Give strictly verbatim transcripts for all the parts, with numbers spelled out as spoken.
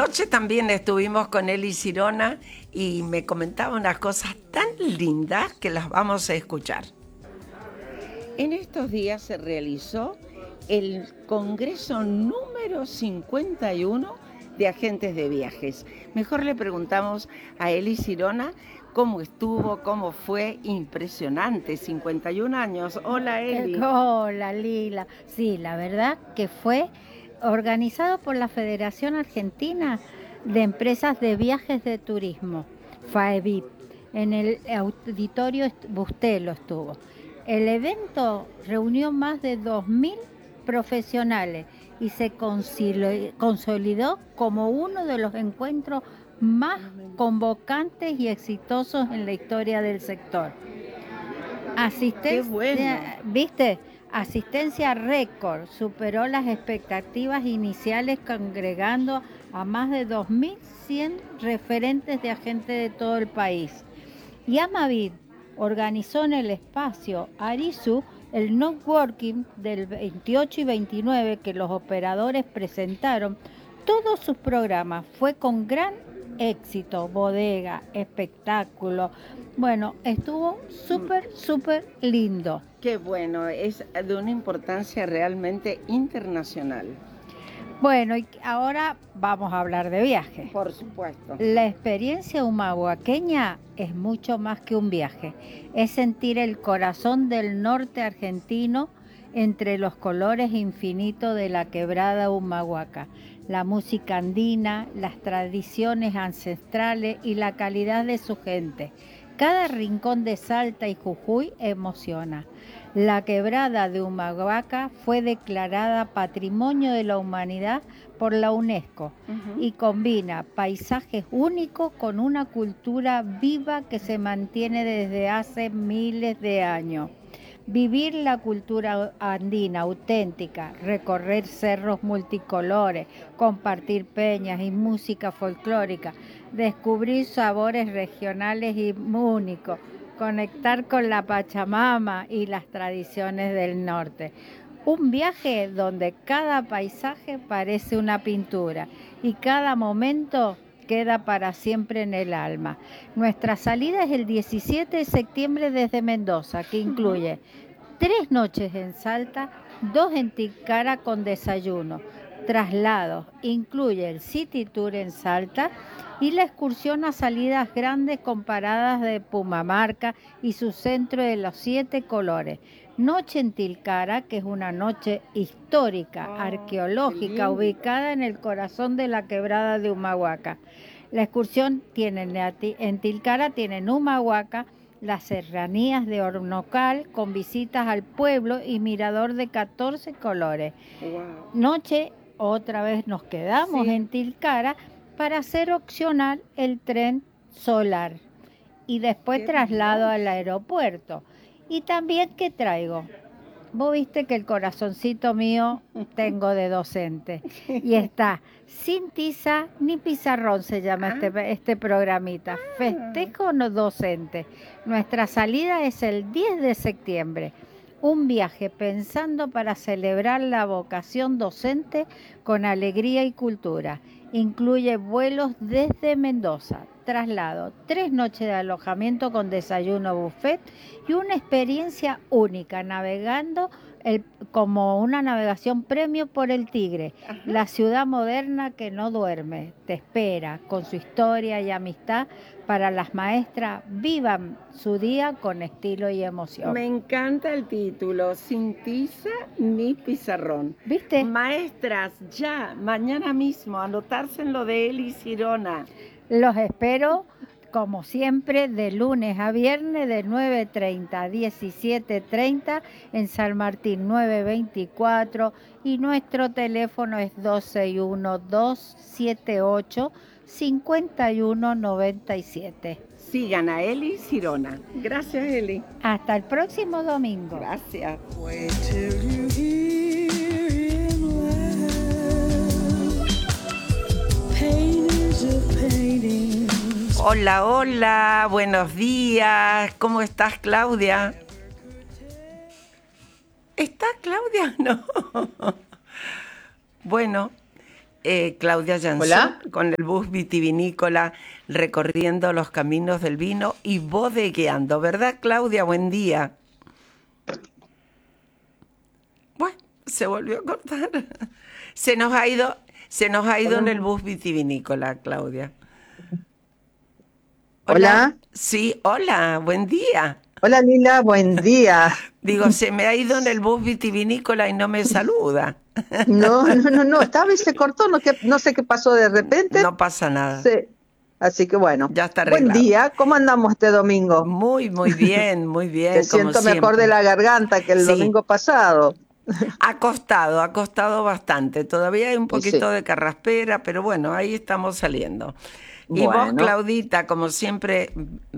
Anoche también estuvimos con Eli Sirona y me comentaba unas cosas tan lindas que las vamos a escuchar. En estos días se realizó el Congreso número cincuenta y uno de agentes de viajes. Mejor le preguntamos a Eli Sirona cómo estuvo, cómo fue. Impresionante, cincuenta y un años. Hola, Eli. Hola, Lila. Sí, la verdad que fue organizado por la Federación Argentina de Empresas de Viajes de Turismo, FAEVIP. En el auditorio Bustelo estuvo. El evento reunió más de dos mil profesionales y se consolidó como uno de los encuentros más convocantes y exitosos en la historia del sector. Asistencia, Qué bueno. ¿viste? Asistencia récord, superó las expectativas iniciales congregando a más de dos mil cien referentes de agentes de todo el país. Y Amavip organizó en el espacio Arisu el networking del veintiocho y veintinueve que los operadores presentaron todos sus programas. Fue con gran éxito, bodega, espectáculo. Bueno, estuvo súper, súper lindo. Qué bueno, es de una importancia realmente internacional. Bueno, y ahora vamos a hablar de viajes. Por supuesto. La experiencia humahuaqueña es mucho más que un viaje. Es sentir el corazón del norte argentino entre los colores infinitos de la quebrada Humahuaca, la música andina, las tradiciones ancestrales y la calidad de su gente. Cada rincón de Salta y Jujuy emociona. La quebrada de Humahuaca fue declarada Patrimonio de la Humanidad por la UNESCO uh-huh. y combina paisajes únicos con una cultura viva que se mantiene desde hace miles de años. Vivir la cultura andina auténtica, recorrer cerros multicolores, compartir peñas y música folclórica, descubrir sabores regionales y únicos, conectar con la Pachamama y las tradiciones del norte. Un viaje donde cada paisaje parece una pintura y cada momento queda para siempre en el alma. Nuestra salida es el diecisiete de septiembre desde Mendoza, que incluye tres noches en Salta, dos en Tilcara con desayuno, traslados, incluye el City Tour en Salta y la excursión a salidas grandes comparadas de Pumamarca y su centro de los siete colores. Noche en Tilcara, que es una noche histórica, oh, arqueológica, ubicada en el corazón de la quebrada de Humahuaca. La excursión tiene en Tilcara, tiene en Humahuaca las serranías de Hornocal con visitas al pueblo y mirador de catorce colores. Wow. Noche, otra vez nos quedamos sí. en Tilcara para hacer opcional el tren solar y después Qué traslado bien. al aeropuerto. Y también, ¿qué traigo? Vos viste que el corazoncito mío tengo de docente y está sin tiza ni pizarrón, se llama ah. este, este programita, ah. Festejo no docente. Nuestra salida es el diez de septiembre, un viaje pensando para celebrar la vocación docente con alegría y cultura. Incluye vuelos desde Mendoza, traslado, tres noches de alojamiento con desayuno buffet y una experiencia única navegando el, como una navegación premio por el Tigre, Ajá. la ciudad moderna que no duerme, te espera con su historia y amistad para las maestras, vivan su día con estilo y emoción. Me encanta el título, sin tiza ni pizarrón. ¿Viste? Maestras, ya, mañana mismo, anotarse en lo de Eli Sirona. Los espero, como siempre, de lunes a viernes de nueve treinta a diecisiete treinta en San Martín nueve veinticuatro y nuestro teléfono es dos seis uno, dos siete ocho, cinco uno nueve siete. Sigan a Eli Sirona. Gracias, Eli. Hasta el próximo domingo. Gracias. Hola, hola, buenos días. ¿Cómo estás, Claudia? ¿Está Claudia? No. Bueno, Eh, Claudia Jansson, Hola. con el bus vitivinícola, recorriendo los caminos del vino y bodegueando, ¿verdad, Claudia? Buen día. Bueno, se volvió a cortar. Se nos ha ido, se nos ha ido en el bus vitivinícola, Claudia. Hola. Hola. Sí, hola, buen día. Hola Lila, buen día. Digo, se me ha ido en el bus vitivinícola y no me saluda. No, no, no, no, estaba y se cortó, no, que, no sé qué pasó de repente. No pasa nada. Sí. Así que bueno, ya está arreglado. Buen día, ¿cómo andamos este domingo? Muy, muy bien, muy bien. Te siento como mejor siempre. de la garganta que el Sí. domingo pasado. Ha costado, ha costado bastante. Todavía hay un poquito Sí. de carraspera, pero bueno, ahí estamos saliendo. Y Bueno. vos, Claudita, como siempre,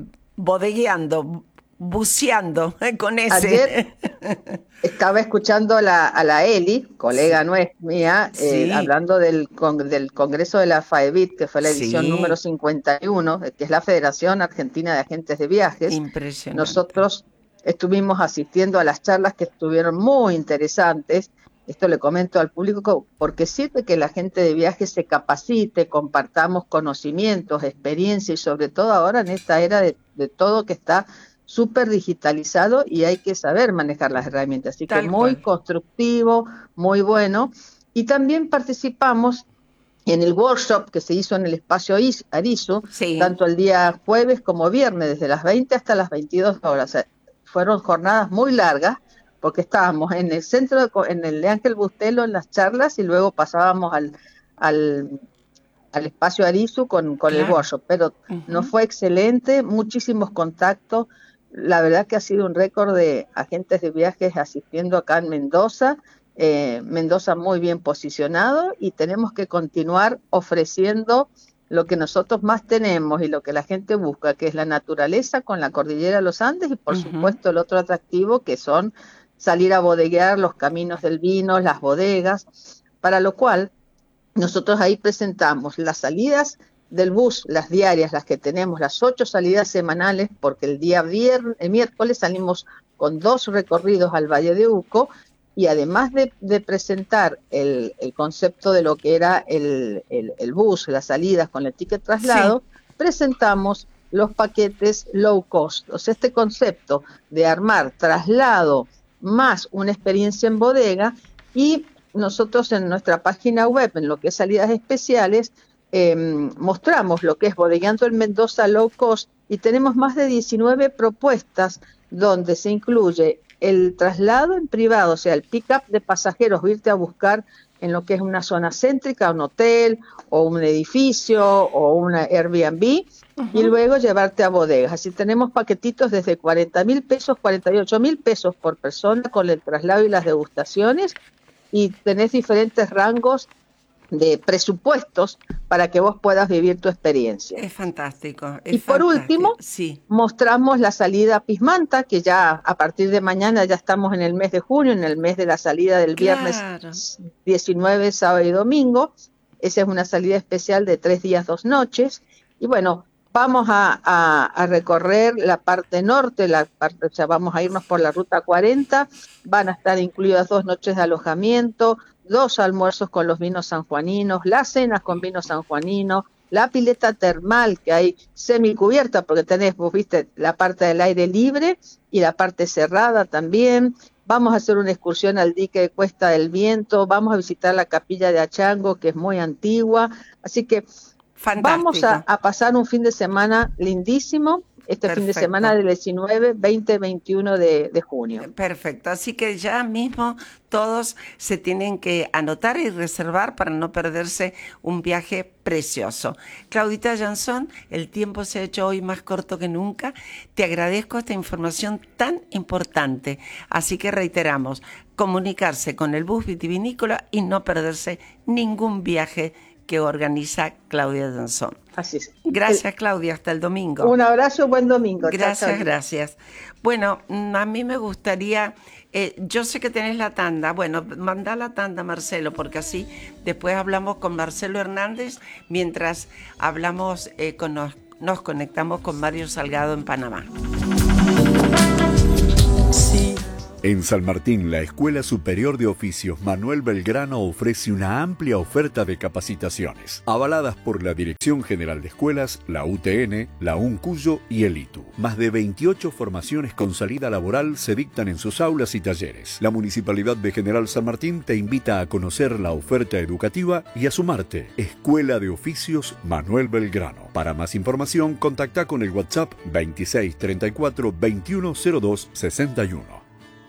bodegueando, buceando con ese. Ayer estaba escuchando a la, a la Eli, colega Sí. nuestra mía, eh, Sí. hablando del, con, del Congreso de la FAEVIT, que fue la edición Sí. número cincuenta y uno, que es la Federación Argentina de Agentes de Viajes. Impresionante. Nosotros estuvimos asistiendo a las charlas que estuvieron muy interesantes. Esto le comento al público porque sirve que la gente de viajes se capacite, compartamos conocimientos, experiencia y sobre todo ahora en esta era de, de todo que está súper digitalizado y hay que saber manejar las herramientas. Así Tal que muy cual. constructivo, muy bueno. Y también participamos en el workshop que se hizo en el espacio Is- Arizu, Sí. tanto el día jueves como viernes, desde las veinte hasta las veintidós horas. O sea, fueron jornadas muy largas, porque estábamos en el centro, de, co- en el de Ángel Bustelo, en las charlas, y luego pasábamos al, al, al espacio Arizu con, con el Claro. workshop. Pero Ujú. nos fue excelente, muchísimos contactos. La verdad que ha sido un récord de agentes de viajes asistiendo acá en Mendoza. Eh, Mendoza muy bien posicionado y tenemos que continuar ofreciendo lo que nosotros más tenemos y lo que la gente busca, que es la naturaleza con la cordillera de los Andes y por Ujú. supuesto el otro atractivo que son salir a bodeguear los caminos del vino, las bodegas, para lo cual nosotros ahí presentamos las salidas del bus, las diarias, las que tenemos, las ocho salidas semanales, porque el día viernes, el miércoles salimos con dos recorridos al Valle de Uco, y además de, de presentar el, el concepto de lo que era el, el, el bus, las salidas con el ticket traslado, sí. presentamos los paquetes low cost. O sea, este concepto de armar traslado más una experiencia en bodega, y nosotros en nuestra página web, en lo que es salidas especiales, eh, mostramos lo que es Bodegueando en Mendoza Low Cost y tenemos más de diecinueve propuestas donde se incluye el traslado en privado, o sea, el pick-up de pasajeros, irte a buscar en lo que es una zona céntrica, un hotel o un edificio o una Airbnb, uh-huh. y luego llevarte a bodegas. Así tenemos paquetitos desde cuarenta mil pesos, cuarenta y ocho mil pesos por persona con el traslado y las degustaciones, y tenés diferentes rangos de presupuestos para que vos puedas vivir tu experiencia. Es fantástico. Es y por fantástico. último, sí. mostramos la salida a Pismanta, que ya a partir de mañana ya estamos en el mes de junio, en el mes de la salida del viernes claro. diecinueve, sábado y domingo. Esa es una salida especial de tres días, dos noches. Y bueno, vamos a, a, a recorrer la parte norte, la parte, o sea, vamos a irnos por la ruta cuarenta, van a estar incluidas dos noches de alojamiento, dos almuerzos con los vinos sanjuaninos, las cenas con vino sanjuanino, la pileta termal que hay semicubierta, porque tenés, vos viste, la parte del aire libre y la parte cerrada también. Vamos a hacer una excursión al dique de Cuesta del Viento, vamos a visitar la capilla de Achango, que es muy antigua, así que fantástico. Vamos a, a pasar un fin de semana lindísimo, este Perfecto. fin de semana del diecinueve, veinte, veintiuno de, de junio. Perfecto, así que ya mismo todos se tienen que anotar y reservar para no perderse un viaje precioso. Claudita Jansson, el tiempo se ha hecho hoy más corto que nunca. Te agradezco esta información tan importante. Así que reiteramos, comunicarse con el bus vitivinícola y no perderse ningún viaje que organiza Claudia Jansson. Así es. Gracias, el, Claudia. Hasta el domingo. Un abrazo, buen domingo. Gracias, chao, chao. gracias. Bueno, a mí me gustaría, eh, yo sé que tenés la tanda, bueno, mandá la tanda, Marcelo, porque así después hablamos con Marcelo Hernández, mientras hablamos, eh, con nos, nos conectamos con Mario Salgado en Panamá. Sí, En San Martín, la Escuela Superior de Oficios Manuel Belgrano ofrece una amplia oferta de capacitaciones, avaladas por la Dirección General de Escuelas, la U T N, la UNCUYO y el I T U. Más de veintiocho formaciones con salida laboral se dictan en sus aulas y talleres. La Municipalidad de General San Martín te invita a conocer la oferta educativa y a sumarte. Escuela de Oficios Manuel Belgrano. Para más información, contacta con el WhatsApp veintiséis treinta y cuatro veintiuno cero dos sesenta y uno.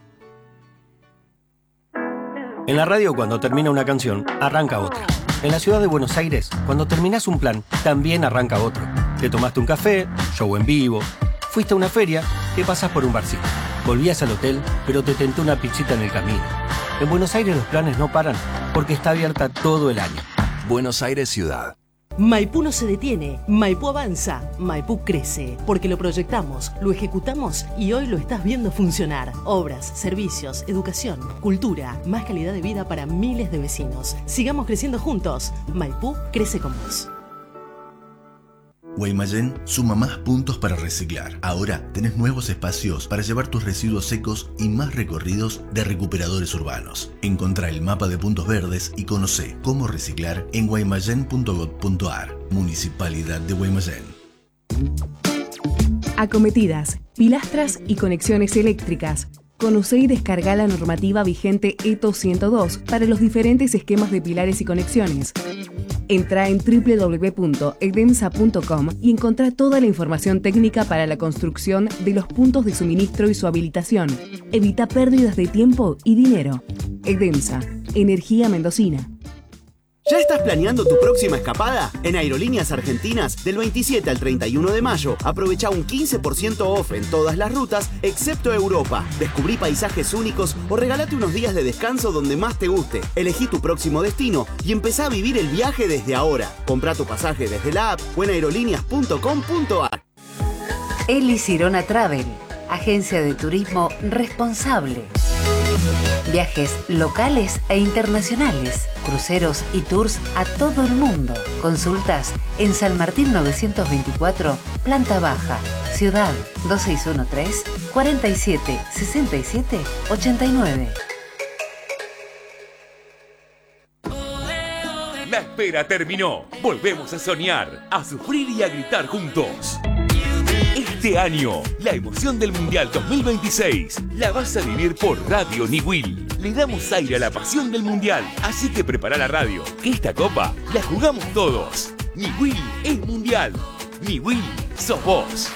En la radio, cuando termina una canción, arranca otra. En la ciudad de Buenos Aires, cuando terminás un plan, también arranca otro. Te tomaste un café, show en vivo, fuiste a una feria, te pasás por un barcito. Volvías al hotel, pero te tentó una pizzita en el camino. En Buenos Aires los planes no paran, porque está abierta todo el año. Buenos Aires Ciudad. Maipú no se detiene, Maipú avanza, Maipú crece, porque lo proyectamos, lo ejecutamos y hoy lo estás viendo funcionar. Obras, servicios, educación, cultura, más calidad de vida para miles de vecinos. Sigamos creciendo juntos. Maipú crece con vos. Guaymallén suma más puntos para reciclar. Ahora tenés nuevos espacios para llevar tus residuos secos y más recorridos de recuperadores urbanos. Encontrá el mapa de puntos verdes y conocé cómo reciclar en guaymallén punto gob punto ar. Municipalidad de Guaymallén. Acometidas, pilastras y conexiones eléctricas. Conocé y descargá la normativa vigente E T O ciento dos para los diferentes esquemas de pilares y conexiones. Entrá en doble u doble u doble u punto edemsa punto com y encontrá toda la información técnica para la construcción de los puntos de suministro y su habilitación. Evita pérdidas de tiempo y dinero. Edemsa, energía mendocina. ¿Ya estás planeando tu próxima escapada? En Aerolíneas Argentinas, del veintisiete al treinta y uno de mayo, aprovecha un quince por ciento off en todas las rutas, excepto Europa. Descubrí paisajes únicos o regalate unos días de descanso donde más te guste. Elegí tu próximo destino y empezá a vivir el viaje desde ahora. Comprá tu pasaje desde la app o en aerolíneas punto com punto ar. Eli Sirona Travel, agencia de turismo responsable. Viajes locales e internacionales, cruceros y tours a todo el mundo. Consultas en San Martín novecientos veinticuatro, planta baja, Ciudad dos seis uno tres, cuarenta y siete, sesenta y siete, ochenta y nueve. La espera terminó. Volvemos a soñar, a sufrir y a gritar juntos. Este año, la emoción del Mundial dos mil veintiséis la vas a vivir por Radio Niwil. Le damos aire a la pasión del Mundial, así que prepara la radio, que esta copa la jugamos todos. Niwil es Mundial. Niwil sos vos.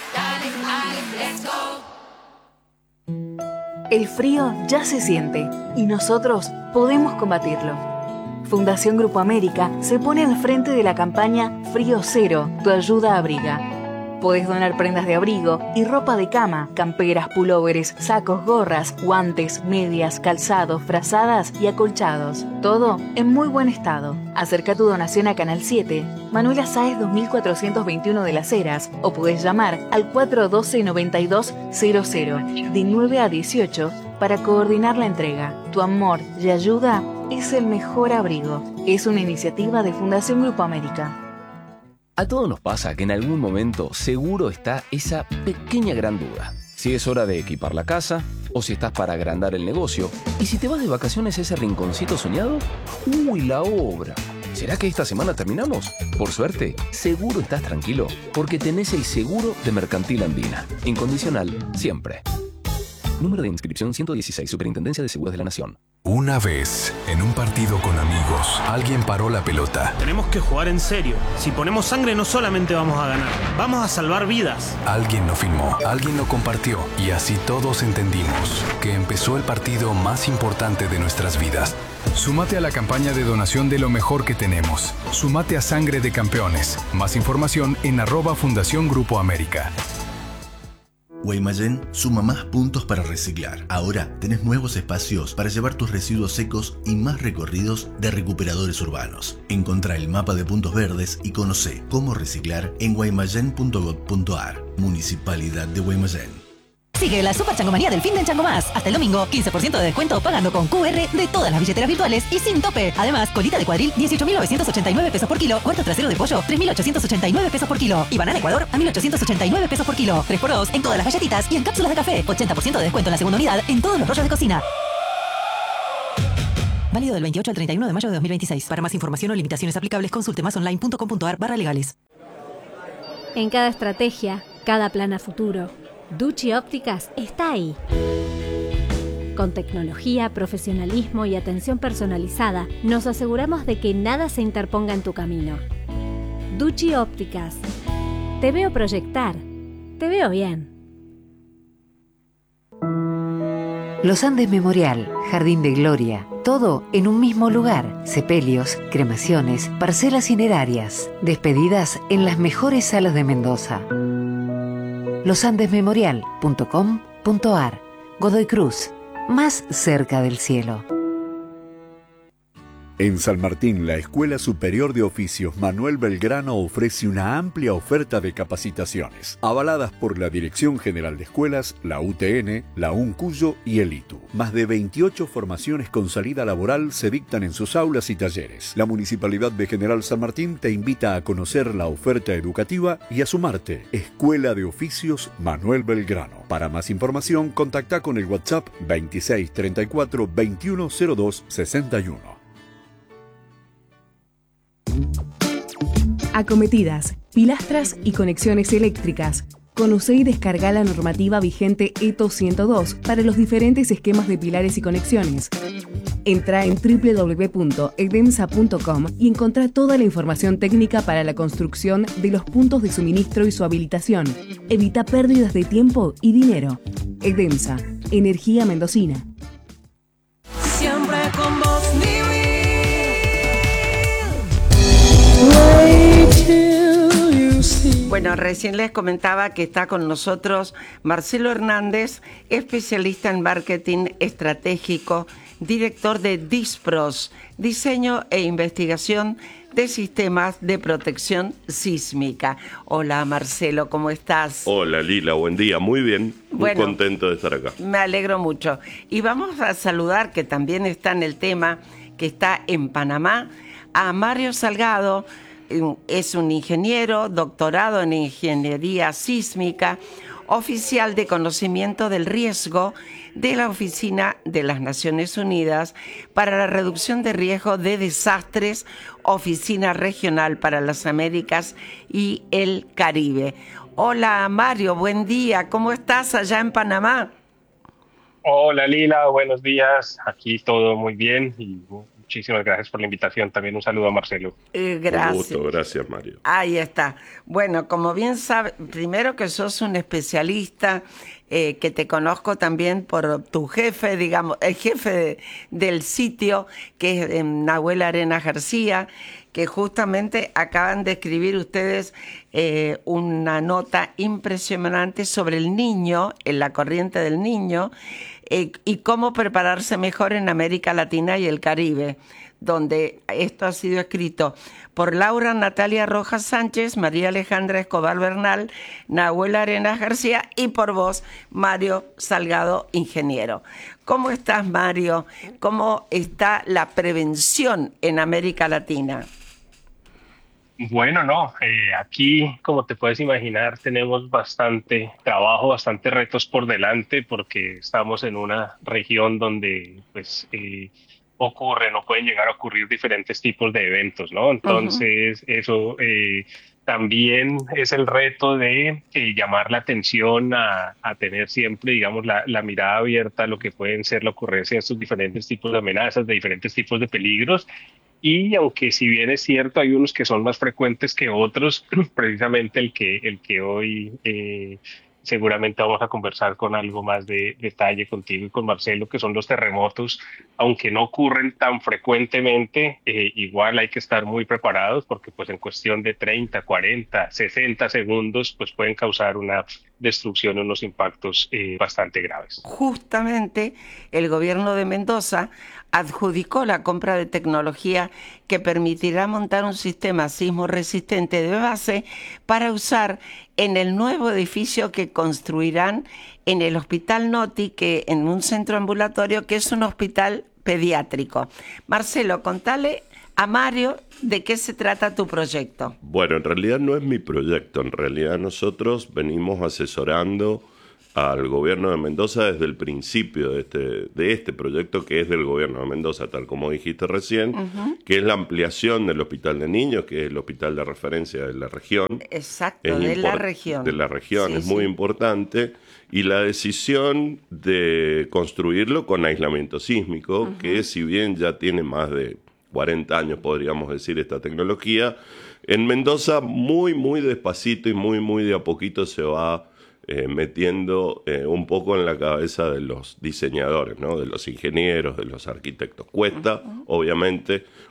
El frío ya se siente y nosotros podemos combatirlo. Fundación Grupo América se pone al frente de la campaña Frío Cero, tu ayuda abriga. Podés donar prendas de abrigo y ropa de cama, camperas, pulóveres, sacos, gorras, guantes, medias, calzados, frazadas y acolchados. Todo en muy buen estado. Acerca tu donación a Canal siete, Manuela Sáez dos mil cuatrocientos veintiuno de Las Heras, o podés llamar al cuatro uno dos, noventa y dos cero cero de nueve a dieciocho para coordinar la entrega. Tu amor y ayuda es el mejor abrigo. Es una iniciativa de Fundación Grupo América. A todos nos pasa que en algún momento seguro está esa pequeña gran duda. Si es hora de equipar la casa, o si estás para agrandar el negocio, y si te vas de vacaciones a ese rinconcito soñado, ¡uy, la obra! ¿Será que esta semana terminamos? Por suerte, seguro estás tranquilo, porque tenés el seguro de Mercantil Andina. Incondicional, siempre. Número de inscripción ciento dieciséis, Superintendencia de Seguros de la Nación. Una vez, en un partido con amigos, alguien paró la pelota. Tenemos que jugar en serio. Si ponemos sangre no solamente vamos a ganar, vamos a salvar vidas. Alguien lo filmó, alguien lo compartió y así todos entendimos que empezó el partido más importante de nuestras vidas. Súmate a la campaña de donación de lo mejor que tenemos. Súmate a Sangre de Campeones. Más información en arroba Fundación Grupo América. Guaymallén suma más puntos para reciclar. Ahora tenés nuevos espacios para llevar tus residuos secos y más recorridos de recuperadores urbanos. Encontrá el mapa de puntos verdes y conocé cómo reciclar en guaymallén punto gob punto ar. Municipalidad de Guaymallén. Sigue la super changomanía del fin de Chango Más. Hasta el domingo, quince por ciento de descuento pagando con Q R de todas las billeteras virtuales y sin tope. Además, colita de cuadril, dieciocho mil novecientos ochenta y nueve pesos por kilo. Cuarto trasero de pollo, tres mil ochocientos ochenta y nueve pesos por kilo. Y banana Ecuador, a mil ochocientos ochenta y nueve pesos por kilo. tres por dos en todas las galletitas y en cápsulas de café. ochenta por ciento de descuento en la segunda unidad en todos los rollos de cocina. Válido del veintiocho al treinta y uno de mayo de dos mil veintiséis. Para más información o limitaciones aplicables, consulte masonline.com.ar barra legales. En cada estrategia, cada plan a futuro, Ducci Ópticas está ahí. Con tecnología, profesionalismo y atención personalizada, nos aseguramos de que nada se interponga en tu camino. Ducci Ópticas. Te veo proyectar. Te veo bien. Los Andes Memorial, Jardín de Gloria, todo en un mismo lugar. Sepelios, cremaciones, parcelas cinerarias, despedidas en las mejores salas de Mendoza. los andes memorial punto com punto a r. Godoy Cruz, más cerca del cielo. En San Martín, la Escuela Superior de Oficios Manuel Belgrano ofrece una amplia oferta de capacitaciones, avaladas por la Dirección General de Escuelas, la U T N, la UNCUYO y el I T U. Más de veintiocho formaciones con salida laboral se dictan en sus aulas y talleres. La Municipalidad de General San Martín te invita a conocer la oferta educativa y a sumarte. Escuela de Oficios Manuel Belgrano. Para más información, contacta con el WhatsApp veintiséis treinta y cuatro veintiuno cero dos sesenta y uno. Acometidas, pilastras y conexiones eléctricas. Conoce y descarga la normativa vigente E T O ciento dos para los diferentes esquemas de pilares y conexiones. Entra en doble u doble u doble u punto edemsa punto com y encontrá toda la información técnica para la construcción de los puntos de suministro y su habilitación. Evita pérdidas de tiempo y dinero. Edemsa, energía mendocina. Siempre con vos, Bueno, recién les comentaba que está con nosotros Marcelo Hernández, especialista en marketing estratégico, director de DISPROS, Diseño e Investigación de Sistemas de Protección Sísmica. Hola Marcelo, ¿cómo estás? Hola Lila, buen día, muy bien, muy bueno, contento de estar acá. Me alegro mucho. Y vamos a saludar, que también está en el tema, que está en Panamá, a Mario Salgado. Es un ingeniero, doctorado en ingeniería sísmica, oficial de conocimiento del riesgo de la Oficina de las Naciones Unidas para la Reducción de Riesgo de Desastres, Oficina Regional para las Américas y el Caribe. Hola Mario, buen día, ¿cómo estás allá en Panamá? Hola Lila, buenos días, aquí todo muy bien y muchísimas gracias por la invitación. También un saludo a Marcelo. Eh, gracias. Un gusto, gracias Mario. Ahí está. Bueno, como bien sabe, primero que sos un especialista, eh, que te conozco también por tu jefe, digamos, el jefe de, del sitio, que es eh, Nahuel Arenas García, que justamente acaban de escribir ustedes eh, una nota impresionante sobre el niño, en la corriente del niño, eh, y cómo prepararse mejor en América Latina y el Caribe, donde esto ha sido escrito por Laura Natalia Rojas Sánchez, María Alejandra Escobar Bernal, Nahuel Arenas García y por vos, Mario Salgado, ingeniero. ¿Cómo estás, Mario? ¿Cómo está la prevención en América Latina? Bueno, no, eh, aquí, como te puedes imaginar, tenemos bastante trabajo, bastante retos por delante, porque estamos en una región donde, pues, eh, ocurren o pueden llegar a ocurrir diferentes tipos de eventos, ¿no? Entonces, uh-huh. eso eh, también es el reto de eh, llamar la atención a, a tener siempre, digamos, la, la mirada abierta a lo que pueden ser la ocurrencia de estos diferentes tipos de amenazas, de diferentes tipos de peligros. Y aunque si bien es cierto, hay unos que son más frecuentes que otros, precisamente el que, el que hoy eh, seguramente vamos a conversar con algo más de detalle contigo y con Marcelo, que son los terremotos. Aunque no ocurren tan frecuentemente, eh, igual hay que estar muy preparados porque pues en cuestión de treinta, cuarenta, sesenta segundos pues pueden causar una destrucción y unos impactos eh, bastante graves. Justamente el gobierno de Mendoza adjudicó la compra de tecnología que permitirá montar un sistema sismo resistente de base para usar en el nuevo edificio que construirán en el Hospital Noti, que en un centro ambulatorio que es un hospital pediátrico. Marcelo, contale a Mario de qué se trata tu proyecto. Bueno, en realidad no es mi proyecto, en realidad nosotros venimos asesorando al gobierno de Mendoza desde el principio de este, de este proyecto, que es del gobierno de Mendoza, tal como dijiste recién, uh-huh. que es la ampliación del hospital de niños, que es el hospital de referencia de la región. Exacto, es de la región. De la región, sí, es sí. muy importante. Y la decisión de construirlo con aislamiento sísmico, uh-huh. que si bien ya tiene más de cuarenta años, podríamos decir, esta tecnología, en Mendoza muy, muy despacito y muy, muy de a poquito se va eh, metiendo eh, un poco en la cabeza de los diseñadores, ¿no? De los ingenieros, de los arquitectos. Cuesta, uh-huh. obviamente,